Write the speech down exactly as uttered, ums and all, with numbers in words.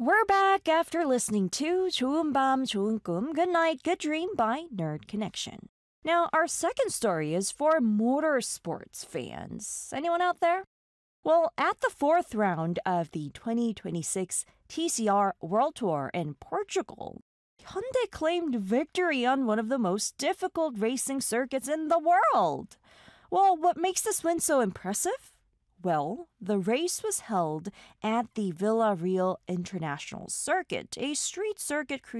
We're back after listening to 좋은 밤, 좋은 꿈, Good Night, Good Dream by Nerd Connection. Now, our second story is for motorsports fans. Anyone out there? Well, at the fourth round of the twenty twenty-six T C R World Tour in Portugal, Hyundai claimed victory on one of the most difficult racing circuits in the world. Well, what makes this win so impressive? Well, the race was held at the Vila Real International Circuit, a street circuit